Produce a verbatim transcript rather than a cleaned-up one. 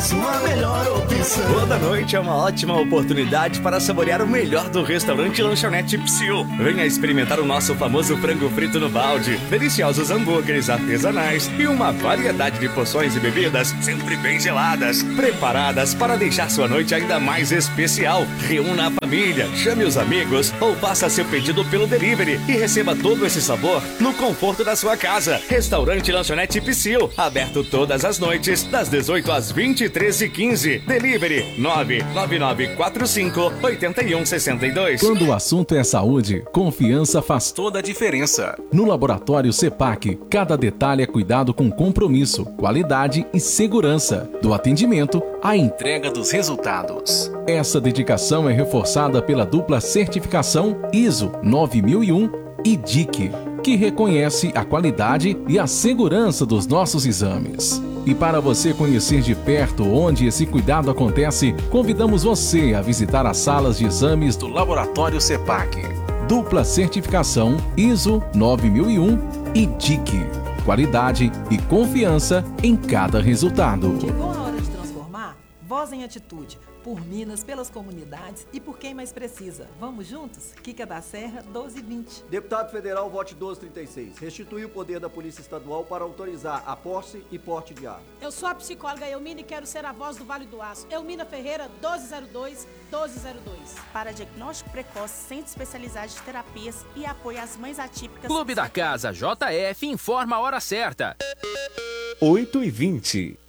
sua melhor opção. Toda noite é uma ótima oportunidade para saborear o melhor do restaurante Lanchonete Psyu. Venha experimentar o nosso famoso frango frito no balde, deliciosos hambúrgueres artesanais e uma variedade de porções e bebidas sempre bem geladas, preparadas para deixar sua noite ainda mais especial. Reúna a família, chame os amigos ou faça seu pedido pelo delivery e receba todo esse sabor no conforto da sua casa. Restaurante Lanchonete Psyu, aberto todas as noites, das dezoito às vinte e três e quinze. Delivery nove nove nove quatro cinco oito um seis dois. Quando o assunto é saúde, confiança faz toda a diferença. No Laboratório CEPAC, cada detalhe é cuidado com compromisso, qualidade e segurança. Do atendimento à entrega dos resultados. Essa dedicação é reforçada pela dupla certificação I S O nove mil e um e D I C, que reconhece a qualidade e a segurança dos nossos exames. E para você conhecer de perto onde esse cuidado acontece, convidamos você a visitar as salas de exames do Laboratório CEPAC. Dupla certificação I S O nove mil e um e D I C. Qualidade e confiança em cada resultado. Chegou a hora de transformar? Voz em Atitude. Por Minas, pelas comunidades e por quem mais precisa. Vamos juntos? Quica da Serra, doze e vinte. Deputado Federal, vote doze trinta e seis. Restituir o poder da Polícia Estadual para autorizar a posse e porte de arma. Eu sou a psicóloga Elmina e quero ser a voz do Vale do Aço. Elmina Ferreira, doze zero dois, doze zero dois. Para diagnóstico precoce, centro especializado de terapias e apoio às mães atípicas. Clube da Casa J F informa a hora certa. oito e vinte.